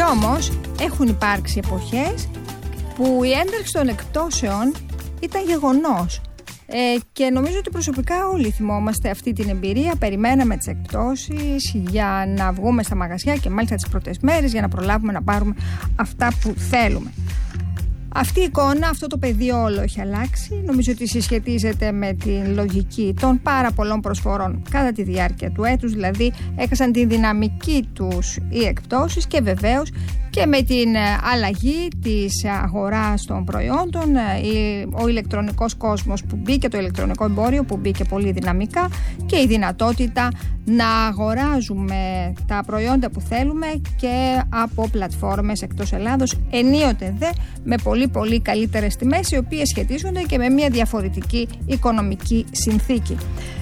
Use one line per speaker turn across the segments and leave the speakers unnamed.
όμως έχουν υπάρξει εποχές που η ένταξη των εκπτώσεων ήταν γεγονός. Και νομίζω ότι προσωπικά όλοι θυμόμαστε αυτή την εμπειρία. Περιμέναμε τις εκπτώσεις για να βγούμε στα μαγαζιά και μάλιστα τις πρώτες μέρες για να προλάβουμε να πάρουμε αυτά που θέλουμε. Αυτή η εικόνα, αυτό το πεδίο όλο έχει αλλάξει. Νομίζω ότι συσχετίζεται με την λογική των πάρα πολλών προσφορών κατά τη διάρκεια του έτους. Δηλαδή έχασαν τη δυναμική τους οι εκπτώσεις και βεβαίως και με την αλλαγή της αγοράς των προϊόντων, ο ηλεκτρονικός κόσμος που μπήκε, το ηλεκτρονικό εμπόριο που μπήκε πολύ δυναμικά και η δυνατότητα να αγοράζουμε τα προϊόντα που θέλουμε και από πλατφόρμες εκτός Ελλάδος, ενίοτε δε με πολύ καλύτερες τιμές, οι οποίες σχετίζονται και με μια διαφορετική οικονομική συνθήκη.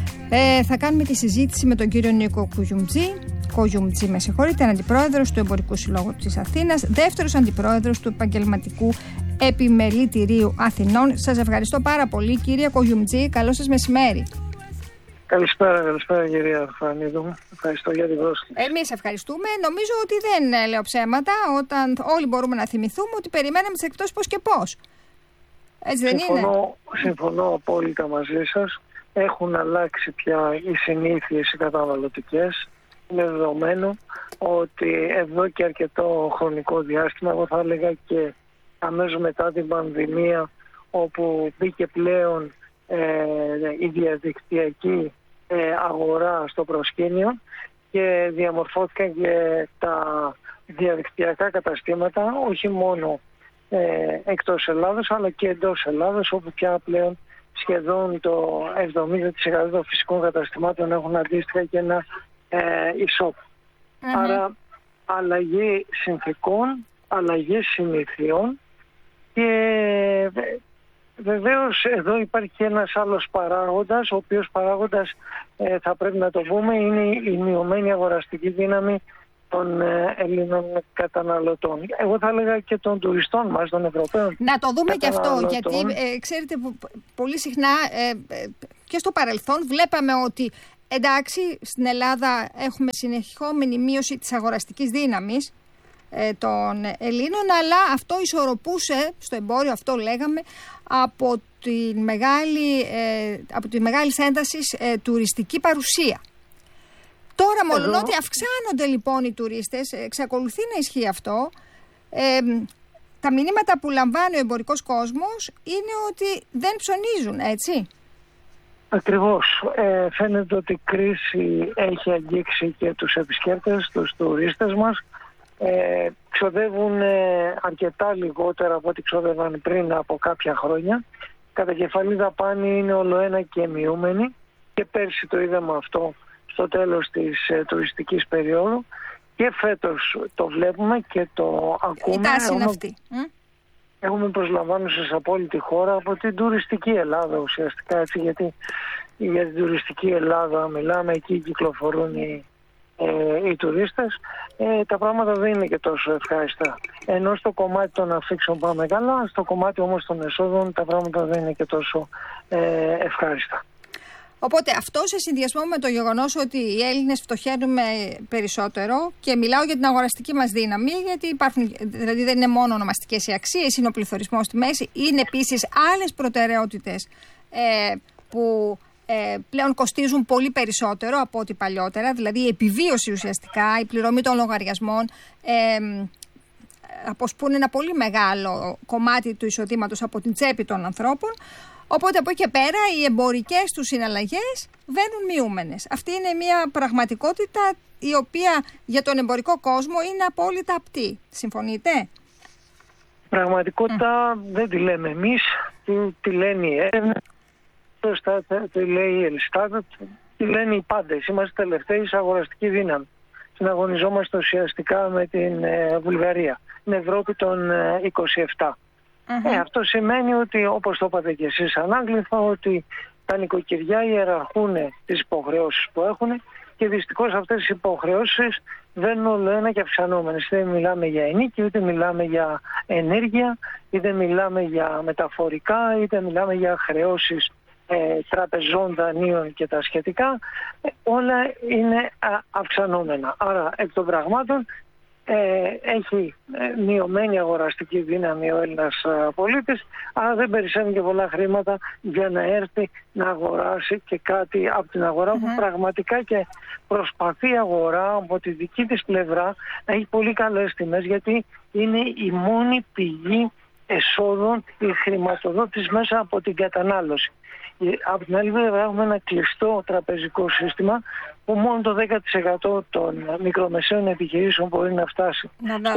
Θα κάνουμε τη συζήτηση με τον κύριο Νίκο Κογιουμτζή, αντιπρόεδρος του Εμπορικού Συλλόγου της Αθήνας, δεύτερος αντιπρόεδρος του Επαγγελματικού Επιμελητηρίου Αθηνών. Σας ευχαριστώ πάρα πολύ, κύριε Κογιουμτζή. Καλό σας μεσημέρι.
Καλησπέρα κυρία Αρφανίδου. Ευχαριστώ για την πρόσκληση.
Εμείς ευχαριστούμε. Νομίζω ότι δεν λέω ψέματα όταν όλοι μπορούμε να θυμηθούμε ότι περιμέναμε τις εκπτώσεις πώς και πώς. Έτσι δεν είναι?
Συμφωνώ απόλυτα μαζί σας. Έχουν αλλάξει πια οι συνήθειες οι καταναλωτικές. Είναι δεδομένο ότι εδώ και αρκετό χρονικό διάστημα, εγώ θα έλεγα και αμέσως μετά την πανδημία, όπου μπήκε πλέον η διαδικτυακή αγορά στο προσκήνιο και διαμορφώθηκαν και τα διαδικτυακά καταστήματα, όχι μόνο εκτός Ελλάδος αλλά και εντός Ελλάδος, όπου πια πλέον σχεδόν το 70% των φυσικών καταστημάτων έχουν αντίστοιχα και ένα e-shop. Άρα αλλαγή συνθηκών, αλλαγή συνηθιών και βεβαίως εδώ υπάρχει και ένας άλλος παράγοντας, ο οποίος παράγοντας θα πρέπει να το πούμε είναι η μειωμένη αγοραστική δύναμη των Ελλήνων καταναλωτών. Εγώ θα έλεγα και των τουριστών μας, των Ευρωπαίων.
Να το δούμε και αυτό, γιατί ξέρετε πολύ συχνά και στο παρελθόν βλέπαμε ότι εντάξει, στην Ελλάδα έχουμε συνεχόμενη μείωση της αγοραστικής δύναμης των Ελλήνων, αλλά αυτό ισορροπούσε στο εμπόριο, αυτό λέγαμε, από τη μεγάλη έντασης τουριστική παρουσία. Τώρα, μολονότι αυξάνονται λοιπόν οι τουρίστες, εξακολουθεί να ισχύει αυτό, τα μηνύματα που λαμβάνει ο εμπορικός κόσμος είναι ότι δεν ψωνίζουν, έτσι.
Ακριβώς. Φαίνεται ότι η κρίση έχει αγγίξει και τους επισκέπτες, τους τουρίστες μας. Ξοδεύουν αρκετά λιγότερα από ό,τι ξόδευαν πριν από κάποια χρόνια. Κατά κεφαλή δαπάνη είναι ολοένα και μειούμενη και πέρσι το είδαμε αυτό στο τέλος της τουριστικής περίοδου και φέτος το βλέπουμε και το ακούμε.
Η τάση είναι αυτή.
Έχουμε προσλαμβάνουσες από όλη τη χώρα, από την τουριστική Ελλάδα ουσιαστικά, έτσι, γιατί για την τουριστική Ελλάδα μιλάμε, εκεί κυκλοφορούν οι τουρίστες. Τα πράγματα δεν είναι και τόσο ευχάριστα. Ενώ στο κομμάτι των αφήξεων πάμε καλά, στο κομμάτι όμως των εσόδων τα πράγματα δεν είναι και τόσο ευχάριστα.
Οπότε αυτό σε συνδυασμό με το γεγονός ότι οι Έλληνες φτωχαίνουμε περισσότερο, και μιλάω για την αγοραστική μας δύναμη, γιατί δηλαδή δεν είναι μόνο ονομαστικές οι αξίες, είναι ο πληθωρισμός στη μέση, είναι επίσης άλλες προτεραιότητες που πλέον κοστίζουν πολύ περισσότερο από ό,τι παλιότερα, δηλαδή η επιβίωση ουσιαστικά, η πληρωμή των λογαριασμών αποσπούν ένα πολύ μεγάλο κομμάτι του εισοδήματος από την τσέπη των ανθρώπων. Οπότε από εκεί και πέρα οι εμπορικές τους συναλλαγές βαίνουν μειούμενες. Αυτή είναι μια πραγματικότητα η οποία για τον εμπορικό κόσμο είναι απόλυτα απτή. Συμφωνείτε?
Πραγματικότητα δεν τη λέμε εμείς, τη λένε οι έρευνες, τη λέει η Ελστάτ, τη λένε οι πάντες. Είμαστε τελευταίοι σε αγοραστική δύναμη. Συναγωνιζόμαστε ουσιαστικά με την Βουλγαρία, την Ευρώπη των 27. Αυτό σημαίνει ότι, όπως το είπατε και εσείς ανάγλυφα, ότι τα νοικοκυριά ιεραρχούν τις υποχρεώσεις που έχουν και δυστυχώς αυτές οι υποχρεώσεις βαίνουν όλο ένα και αυξανόμενες. Είτε μιλάμε για ενίκη, είτε μιλάμε για ενέργεια, είτε μιλάμε για μεταφορικά, είτε μιλάμε για χρεώσεις τραπεζών, δανείων και τα σχετικά. Όλα είναι αυξανόμενα. Άρα, εκ των πραγμάτων, έχει μειωμένη αγοραστική δύναμη ο Έλληνας πολίτης, αλλά δεν περισσεύουν και πολλά χρήματα για να έρθει να αγοράσει και κάτι από την αγορά που πραγματικά και προσπαθεί η αγορά από τη δική της πλευρά να έχει πολύ καλές τιμές, γιατί είναι η μόνη πηγή εσόδων, η χρηματοδότηση μέσα από την κατανάλωση. Από την άλλη βέβαια έχουμε ένα κλειστό τραπεζικό σύστημα που μόνο το 10% των μικρομεσαίων επιχειρήσεων μπορεί να φτάσει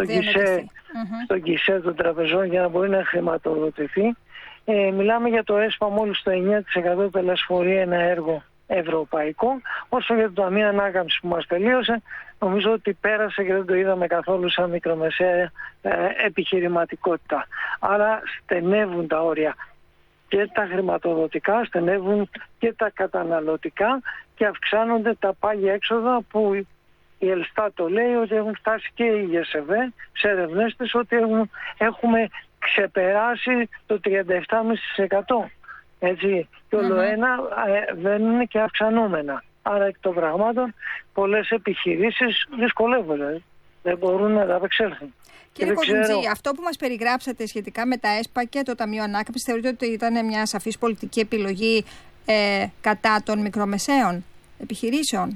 στο γκισέ των τραπεζών για να μπορεί να χρηματοδοτηθεί. Μιλάμε για το ΕΣΠΑ μόλις το 9% τελεσφορεί ένα έργο ευρωπαϊκό. Όσο για το Ταμείο Ανάκαμψης που μας τελείωσε, νομίζω ότι πέρασε και δεν το είδαμε καθόλου σαν μικρομεσαία επιχειρηματικότητα. Άρα στενεύουν τα όρια και τα χρηματοδοτικά, στενεύουν και τα καταναλωτικά και αυξάνονται τα πάγια έξοδα που η Ελστάτ το λέει ότι έχουν φτάσει και η ΓΕΣΕΒ σε ερευνές της ότι έχουμε ξεπεράσει το 37,5%. Έτσι, και όλο ένα βαίνουν και αυξανόμενα. Άρα εκ των πραγμάτων πολλές επιχειρήσεις δυσκολεύονται, δεν μπορούν να τα απεξέλθουν.
Κύριε Κοντζή, αυτό που μας περιγράψατε σχετικά με τα ΕΣΠΑ και το Ταμείο Ανάκαμψης, θεωρείτε ότι ήταν μια σαφής πολιτική επιλογή κατά των μικρομεσαίων επιχειρήσεων?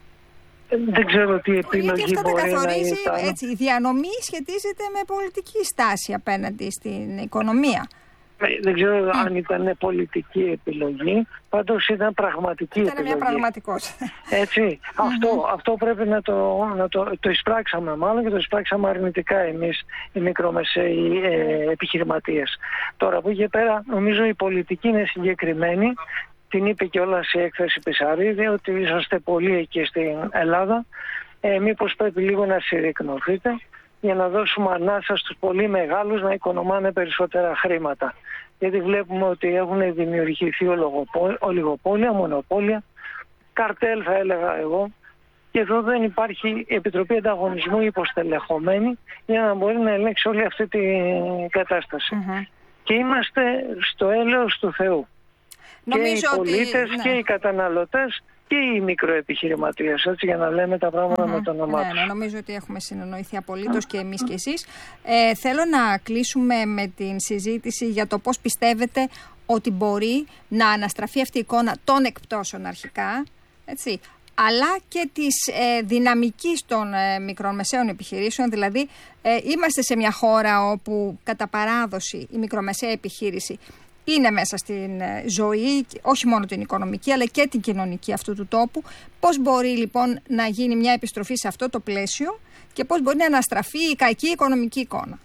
Δεν ξέρω τι επιλογή
γιατί
μπορεί να
καθορίζει,
ήταν.
Έτσι, η διανομή σχετίζεται με πολιτική στάση απέναντι στην οικονομία.
Δεν ξέρω αν ήταν πολιτική επιλογή, πάντως ήταν πραγματική επιλογή.
Ήταν μια πραγματικότητα.
Έτσι, αυτό πρέπει να το εισπράξαμε μάλλον και το εισπράξαμε αρνητικά εμείς οι μικρομεσαίοι επιχειρηματίες. Τώρα από εκεί και πέρα νομίζω η πολιτική είναι συγκεκριμένη. Την είπε και όλα η έκθεση Πισαρίδη ότι είσαστε πολλοί εκεί στην Ελλάδα. Μήπως πρέπει λίγο να συρρικνωθείτε για να δώσουμε ανάσα στους πολύ μεγάλους να οικονομάνε περισσότερα χρήματα. Γιατί βλέπουμε ότι έχουν δημιουργηθεί ολιγοπόλια, μονοπόλια, καρτέλ θα έλεγα εγώ, και εδώ δεν υπάρχει Επιτροπή Ανταγωνισμού υποστελεχωμένη για να μπορεί να ελέγξει όλη αυτή την κατάσταση. Και είμαστε στο έλεος του Θεού. Νομίζω και οι πολίτες και οι καταναλωτές και οι μικροεπιχειρηματίες, έτσι, για να λέμε τα πράγματα με το όνομά τους.
Ναι, νομίζω ότι έχουμε συνεννοηθεί απολύτως και εμείς και εσείς. Θέλω να κλείσουμε με την συζήτηση για το πώς πιστεύετε ότι μπορεί να αναστραφεί αυτή η εικόνα των εκπτώσεων αρχικά, έτσι, αλλά και της δυναμικής των μικρομεσαίων επιχειρήσεων. Δηλαδή, είμαστε σε μια χώρα όπου κατά παράδοση η μικρομεσαία επιχείρηση είναι μέσα στην ζωή, όχι μόνο την οικονομική αλλά και την κοινωνική αυτού του τόπου. Πώς μπορεί λοιπόν να γίνει μια επιστροφή σε αυτό το πλαίσιο και πώς μπορεί να αναστραφεί η κακή οικονομική εικόνα?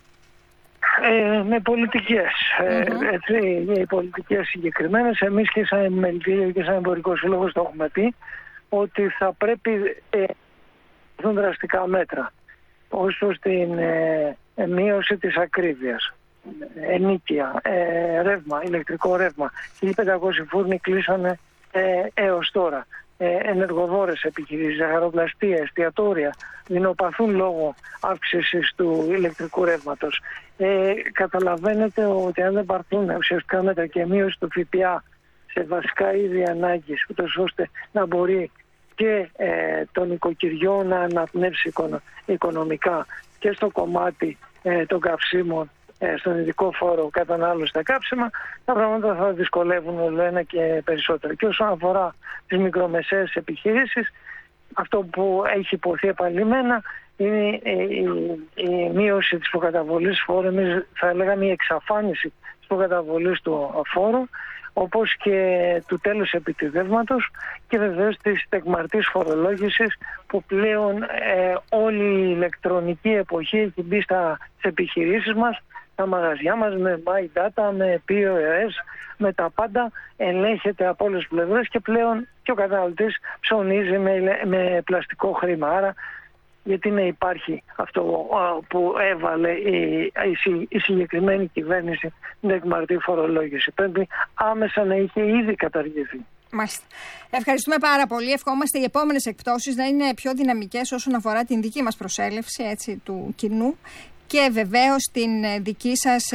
Με πολιτικές. Έτσι, οι πολιτικές συγκεκριμένες. Εμείς και σαν Μελτίο και σαν Εμπορικός Σύλλογος το έχουμε πει ότι θα πρέπει να δραστικά μέτρα όσο στην μείωση της ακρίβειας. Ενίκεια, ρεύμα, ηλεκτρικό ρεύμα. 1.500 φούρνοι κλείσανε έως τώρα. Ενεργοβόρες επιχειρήσεις, ζαχαροπλαστεία, εστιατόρια δεινοπαθούν λόγω αύξησης του ηλεκτρικού ρεύματος. Καταλαβαίνετε ότι αν δεν πάρθουν ουσιαστικά μέτρα και μείωση του ΦΠΑ σε βασικά είδη ανάγκης, ούτως ώστε να μπορεί και το νοικοκυριό να αναπνεύσει οικονομικά και στο κομμάτι των καυσίμων, στον ειδικό φόρο κατανάλωση στα κάψιμα, τα πράγματα θα δυσκολεύουν όλο ένα και περισσότερο. Και όσον αφορά τις μικρομεσαίες επιχειρήσεις, αυτό που έχει υποθεί επανειλημμένα είναι η μείωση της προκαταβολής φόρου, εμείς θα λέγαμε η εξαφάνιση της προκαταβολής του φόρου, όπως και του τέλους επιτιδεύματος και βεβαίως της τεκμαρτής φορολόγησης που πλέον όλη η ηλεκτρονική εποχή έχει μπει στις επιχειρήσεις μας, τα μαγαζιά μας με My Data, με POS, με τα πάντα ελέγχεται από όλες τις πλευρές και πλέον και ο καταναλωτής ψωνίζει με πλαστικό χρήμα. Άρα γιατί να υπάρχει αυτό που έβαλε η συγκεκριμένη κυβέρνηση την εκμαρτή φορολόγηση? Πρέπει άμεσα να είχε ήδη καταργηθεί.
Μάλιστα. Ευχαριστούμε πάρα πολύ. Ευχόμαστε οι επόμενες εκπτώσεις να είναι πιο δυναμικές όσον αφορά την δική μας προσέλευση, έτσι, του κοινού και βεβαίως την δική σας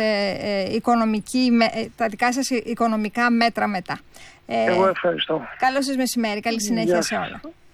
τα δικά σας οικονομικά μέτρα μετά.
Εγώ ευχαριστώ.
Καλό σας μεσημέρι. Καλή συνέχεια σε όλα.